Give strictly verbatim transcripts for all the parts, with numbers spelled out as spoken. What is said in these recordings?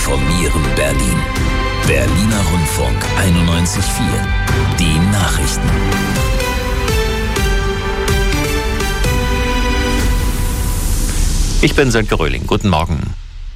informieren Berlin. Berliner Rundfunk einundneunzig Komma vier. Die Nachrichten. Ich bin Sönke Röhling. Guten Morgen.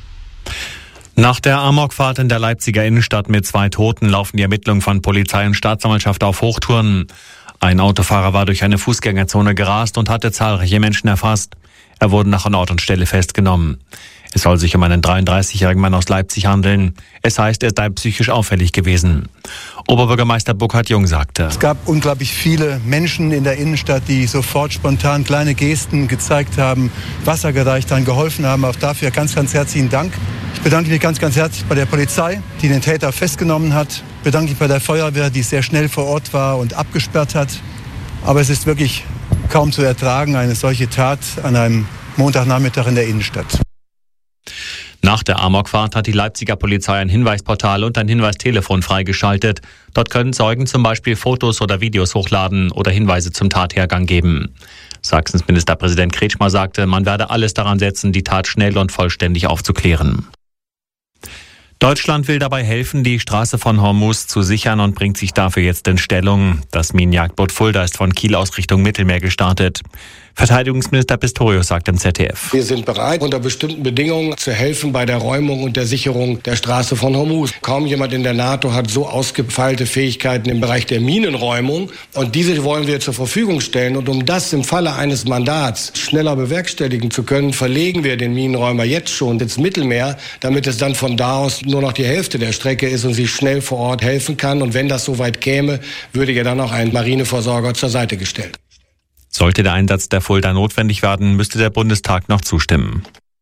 Nach der Amokfahrt in der Leipziger Innenstadt mit zwei Toten laufen die Ermittlungen von Polizei und Staatsanwaltschaft auf Hochtouren. Ein Autofahrer war durch eine Fußgängerzone gerast und hatte zahlreiche Menschen erfasst. Er wurde nach Ort und Stelle festgenommen. Es soll sich um einen dreiunddreißigjährigen Mann aus Leipzig handeln. Es heißt, er sei psychisch auffällig gewesen. Oberbürgermeister Burkhard Jung sagte: Es gab unglaublich viele Menschen in der Innenstadt, die sofort spontan kleine Gesten gezeigt haben, Wasser gereicht haben, geholfen haben. Auch dafür ganz, ganz herzlichen Dank. Ich bedanke mich ganz, ganz herzlich bei der Polizei, die den Täter festgenommen hat. Ich bedanke mich bei der Feuerwehr, die sehr schnell vor Ort war und abgesperrt hat. Aber es ist wirklich kaum zu ertragen, eine solche Tat an einem Montagnachmittag in der Innenstadt. Nach der Amokfahrt hat die Leipziger Polizei ein Hinweisportal und ein Hinweistelefon freigeschaltet. Dort können Zeugen zum Beispiel Fotos oder Videos hochladen oder Hinweise zum Tathergang geben. Sachsens Ministerpräsident Kretschmer sagte, man werde alles daran setzen, die Tat schnell und vollständig aufzuklären. Deutschland will dabei helfen, die Straße von Hormuz zu sichern und bringt sich dafür jetzt in Stellung. Das Minenjagdboot Fulda ist von Kiel aus Richtung Mittelmeer gestartet. Verteidigungsminister Pistorius sagt im Z D F: Wir sind bereit, unter bestimmten Bedingungen zu helfen bei der Räumung und der Sicherung der Straße von Hormuz. Kaum jemand in der NATO hat so ausgefeilte Fähigkeiten im Bereich der Minenräumung. Und diese wollen wir zur Verfügung stellen. Und um das im Falle eines Mandats schneller bewerkstelligen zu können, verlegen wir den Minenräumer jetzt schon ins Mittelmeer, damit es dann von da aus nur noch die Hälfte der Strecke ist und sie schnell vor Ort helfen kann. Und wenn das soweit käme, würde ja dann auch ein Marineversorger zur Seite gestellt. Sollte der Einsatz der Fulda notwendig werden, müsste der Bundestag noch zustimmen.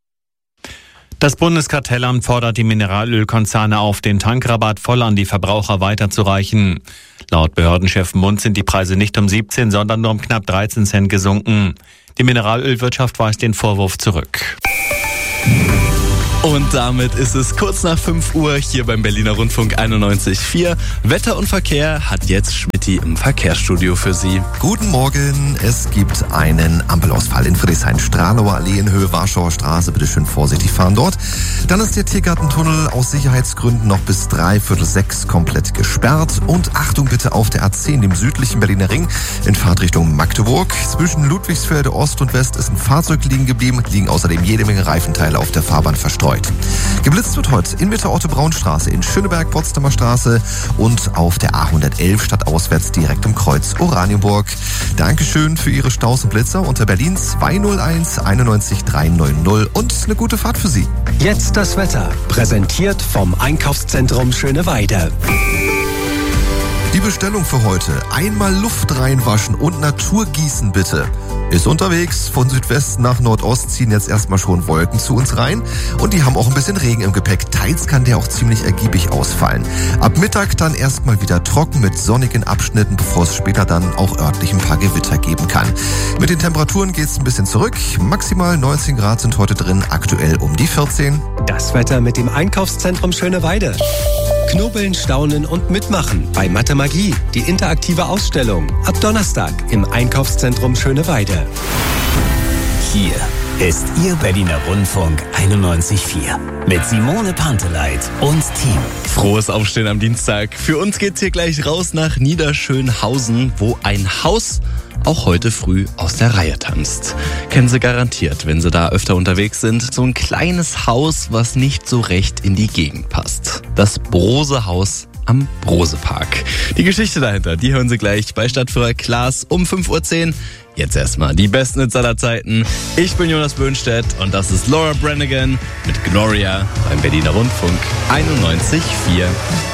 Das Bundeskartellamt fordert die Mineralölkonzerne auf, den Tankrabatt voll an die Verbraucher weiterzureichen. Laut Behördenchef Mund sind die Preise nicht um siebzehn, sondern nur um knapp dreizehn Cent gesunken. Die Mineralölwirtschaft weist den Vorwurf zurück. Und damit ist es kurz nach fünf Uhr hier beim Berliner Rundfunk einundneunzig Komma vier. Wetter und Verkehr hat jetzt Schmitty im Verkehrsstudio für Sie. Guten Morgen. Es gibt einen Ampelausfall in Friedrichshain-Stralauer Allee in Höhe Warschauer Straße. Bitte schön vorsichtig fahren dort. Dann ist der Tiergartentunnel aus Sicherheitsgründen noch bis dreiviertel sechs komplett gesperrt. Und Achtung bitte auf der A zehn, dem südlichen Berliner Ring, in Fahrtrichtung Magdeburg. Zwischen Ludwigsfelde Ost und West ist ein Fahrzeug liegen geblieben. Liegen außerdem jede Menge Reifenteile auf der Fahrbahn verstreut. Geblitzt wird heute in Mitte Otto-Braun-Straße, in Schöneberg, Potsdamer Straße und auf der A hundertelf stadtauswärts direkt im Kreuz Oranienburg. Dankeschön für Ihre Staus und Blitzer unter Berlin zwei null eins einundneunzig dreihundertneunzig und eine gute Fahrt für Sie. Jetzt das Wetter, präsentiert vom Einkaufszentrum Schöneweide. Die Bestellung für heute: einmal Luft reinwaschen und Naturgießen bitte. Ist unterwegs. Von Südwesten nach Nordost ziehen jetzt erstmal schon Wolken zu uns rein. Und die haben auch ein bisschen Regen im Gepäck. Teils kann der auch ziemlich ergiebig ausfallen. Ab Mittag dann erstmal wieder trocken mit sonnigen Abschnitten, bevor es später dann auch örtlich ein paar Gewitter geben kann. Mit den Temperaturen geht es ein bisschen zurück. Maximal neunzehn Grad sind heute drin, aktuell um die vierzehn. Das Wetter mit dem Einkaufszentrum Schöneweide. Knobeln, staunen und mitmachen bei Mathe Magie, die interaktive Ausstellung. Ab Donnerstag im Einkaufszentrum Schöneweide. Hier ist Ihr Berliner Rundfunk einundneunzig Komma vier mit Simone Panteleit und Team. Frohes Aufstehen am Dienstag. Für uns geht's hier gleich raus nach Niederschönhausen, wo ein Haus auch heute früh aus der Reihe tanzt. Kennen Sie garantiert, wenn Sie da öfter unterwegs sind. So ein kleines Haus, was nicht so recht in die Gegend passt. Das Brose-Haus am Brose-Park. Die Geschichte dahinter, die hören Sie gleich bei Stadtführer Klaas um fünf Uhr zehn. Jetzt erstmal die besten Hits aller Zeiten. Ich bin Jonas Böhnstedt und das ist Laura Branigan mit Gloria beim Berliner Rundfunk einundneunzig Komma vier.